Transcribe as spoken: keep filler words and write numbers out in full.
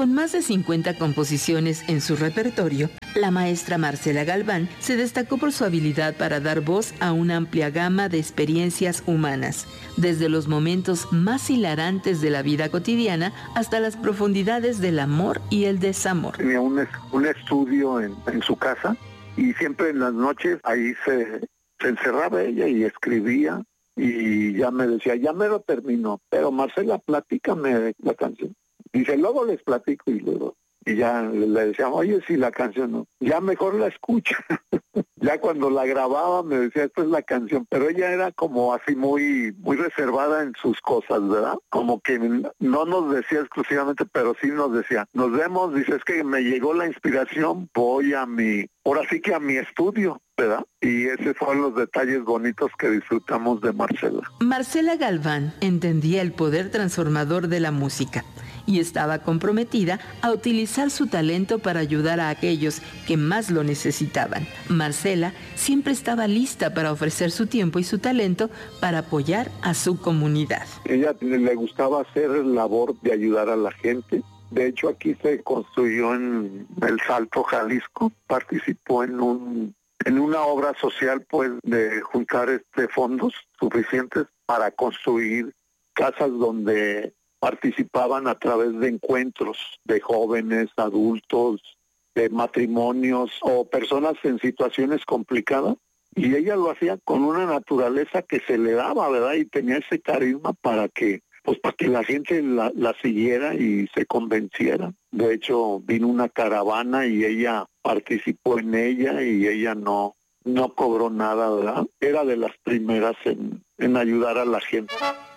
Con más de cincuenta composiciones en su repertorio, la maestra Marcela Galván se destacó por su habilidad para dar voz a una amplia gama de experiencias humanas, desde los momentos más hilarantes de la vida cotidiana hasta las profundidades del amor y el desamor. Tenía un, es- un estudio en, en su casa y siempre en las noches ahí se, se encerraba ella y escribía y ya me decía, ya me lo terminó, pero Marcela, platícame la canción. Dice, luego les platico y luego, y ya le decíamos, oye, si la canción no, ya mejor la escucha. Ya cuando la grababa me decía, esta es la canción, pero ella era como así muy, muy reservada en sus cosas, ¿verdad? Como que no nos decía exclusivamente, pero sí nos decía, nos vemos, dice, es que me llegó la inspiración, voy a mi, ahora sí que a mi estudio, ¿verdad? Y esos fueron los detalles bonitos que disfrutamos de Marcela. Marcela Galván entendía el poder transformador de la música y estaba comprometida a utilizar su talento para ayudar a aquellos que más lo necesitaban. Marcela siempre estaba lista para ofrecer su tiempo y su talento para apoyar a su comunidad. Ella le gustaba hacer labor de ayudar a la gente. De hecho, aquí se construyó en El Salto, Jalisco. Participó en un en una obra social, pues, de juntar este fondos suficientes para construir casas donde participaban a través de encuentros de jóvenes, adultos, de matrimonios o personas en situaciones complicadas. Y ella lo hacía con una naturaleza que se le daba, ¿verdad? Y tenía ese carisma para que, pues, para que la gente la, la siguiera y se convenciera. De hecho, vino una caravana y ella participó en ella y ella no, no cobró nada, ¿verdad? Era de las primeras en, en ayudar a la gente.